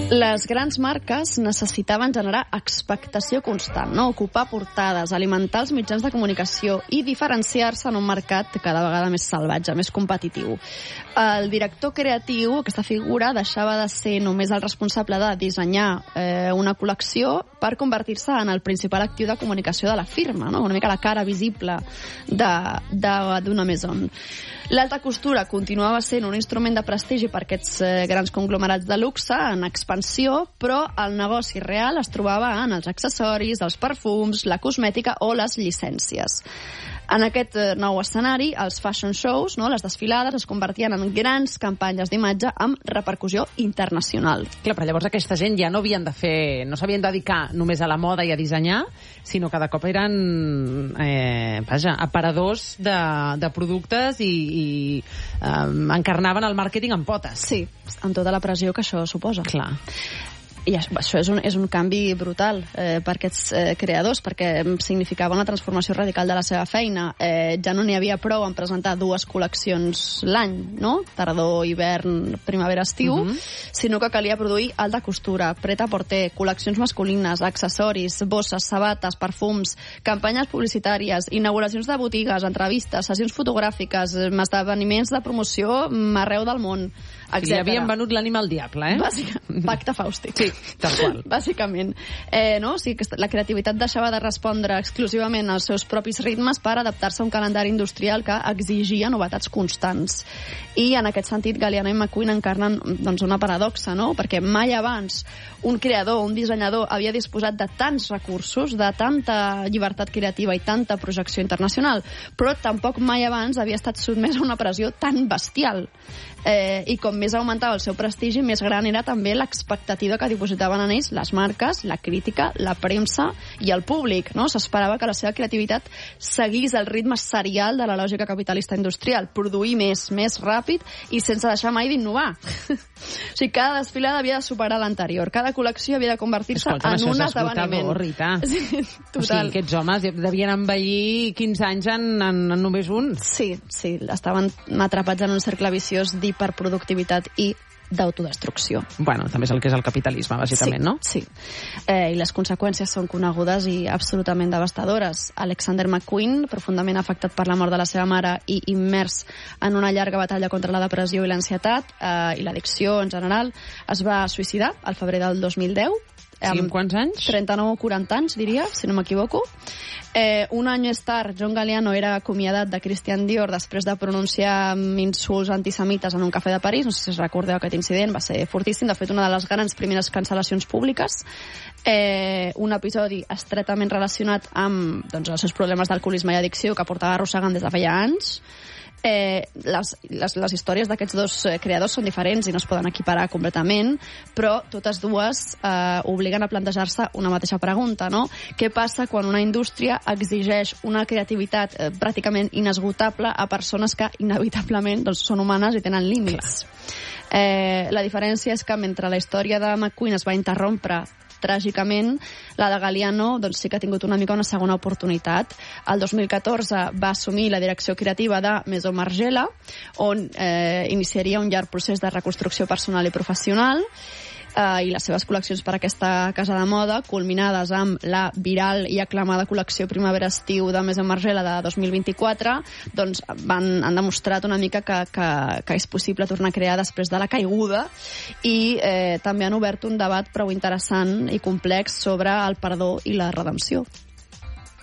Les grans marques necessitaven generar expectació constant, no? Ocupar portades, alimentar els mitjans de comunicació i diferenciar-se en un mercat cada vegada més salvatge, més competitiu. El director creatiu, aquesta figura, deixava de ser només el responsable de dissenyar una col·lecció per convertir-se en el principal actiu de comunicació de la firma, no? Una mica la cara visible d'una maison. L'alta costura continuava sent un instrument de prestigi per aquests grans conglomerats de luxe en expansió, però el negoci real es trobava en els accessoris, els perfums, la cosmètica o les llicències. En aquest nou escenari, els fashion shows, no, les desfilades, es convertien en grans campanyes d'imatge amb repercussió internacional. Clar, però llavors aquesta gent ja no s'havien de dedicar només a la moda i a dissenyar, sinó que de cop eren aparadors de productes i encarnaven el màrqueting amb potes. Sí, amb tota la pressió que això suposa. Clar. I això és un canvi brutal per aquests creadors, perquè significava una transformació radical de la seva feina. Ja no n'hi havia prou en presentar 2 col·leccions l'any, no? Tardor, hivern, primavera, estiu, sinó que calia produir alta costura, pret-à-porter, col·leccions masculines, accessoris, bosses, sabates, perfums, campanyes publicitàries, inauguracions de botigues, entrevistes, sessions fotogràfiques, esdeveniments de promoció arreu del món, etc. I havien venut l'ànima al diable, Pacte fàustic. Sí, tal qual. Bàsicament. No? O sigui, que la creativitat deixava de respondre exclusivament als seus propis ritmes per adaptar-se a un calendari industrial que exigia novetats constants. I en aquest sentit, Galliano i McQueen encarnen una paradoxa, no? Perquè mai abans un creador, un dissenyador, havia disposat de tants recursos, de tanta llibertat creativa i tanta projecció internacional, però tampoc mai abans havia estat sotmès a una pressió tan bestial. I com més augmentava el seu prestigi, més gran era també l'expectativa que dipositaven en ells les marques, la crítica, la premsa i el públic, no? S'esperava que la seva creativitat seguís el ritme serial de la lògica capitalista industrial, produir més ràpid i sense deixar mai d'innovar. O sigui, cada desfilada havia de superar l'anterior, cada col·lecció havia de convertir-se en un esdeveniment. Rita. Sí, total. O sigui, aquests homes devien envellir 15 anys en només un. Sí, estaven atrapats en un cercle viciós d'hiperproductivitat i d'autodestrucció. Bueno, també és el que és el capitalisme, bàsicament, no? Sí. I les conseqüències són conegudes i absolutament devastadores. Alexander McQueen, profundament afectat per la mort de la seva mare i immers en una llarga batalla contra la depressió i l'ansietat i l'addicció en general, es va suïcidar al febrer del 2010. Amb quants anys? 39 o 40 anys, diria, si no m'equivoco. Un any més tard, John Galliano era acomiadat de Christian Dior després de pronunciar insults antisemites en un cafè de París. No sé si us recordeu aquest incident, va ser fortíssim. De fet, una de les grans primeres cancel·lacions públiques. Un episodi estretament relacionat amb els seus problemes d'alcoholisme i addicció que portava arrossegant des de feia anys. Les històries d'aquests dos creadors són diferents i no es poden equiparar completament, però totes dues obliguen a plantejar-se una mateixa pregunta, no? Què passa quan una indústria exigeix una creativitat pràcticament inesgotable a persones que inevitablement són humanes i tenen límits? La diferència és que mentre la història de McQueen es va interrompre tràgicament, la de Galliano sí que ha tingut una mica una segona oportunitat. El 2014 va assumir la direcció creativa de Maison Margiela, on iniciaria un llarg procés de reconstrucció personal i professional, i les seves col·leccions per a aquesta casa de moda, culminades amb la viral i aclamada col·lecció primavera-estiu de Maison Margiela de 2024, han demostrat una mica que és possible tornar a crear després de la caiguda, i també han obert un debat prou interessant i complex sobre el perdó i la redempció.